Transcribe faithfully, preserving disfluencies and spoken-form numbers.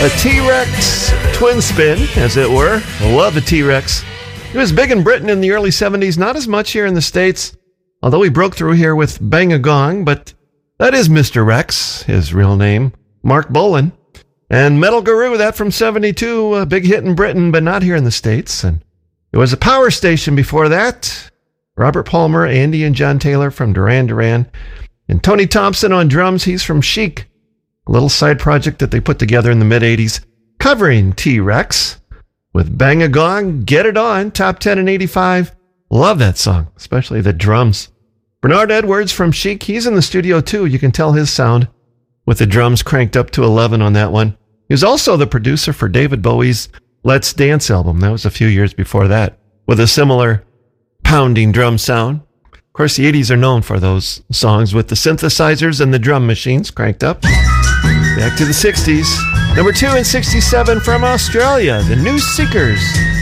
A T-Rex twin spin, as it were. I love the T-Rex. He was big in Britain in the early seventies, not as much here in the States, although he broke through here with Bang a Gong, but that is Mister Rex, his real name, Mark Bolan. And Metal Guru, that from seventy-two, a big hit in Britain, but not here in the States. And it was a power station before that. Robert Palmer, Andy and John Taylor from Duran Duran. And Tony Thompson on drums, he's from Chic, a little side project that they put together in the mid-eighties, covering T-Rex with Bang a Gong, Get It On, top ten in eighty-five. Love that song, especially the drums. Bernard Edwards from Chic, he's in the studio too. You can tell his sound with the drums cranked up to eleven on that one. He was also the producer for David Bowie's Let's Dance album. That was a few years before that, with a similar pounding drum sound. Of course, the eighties are known for those songs with the synthesizers and the drum machines cranked up. Back to the sixties. Number two in sixty-seven from Australia, the New Seekers.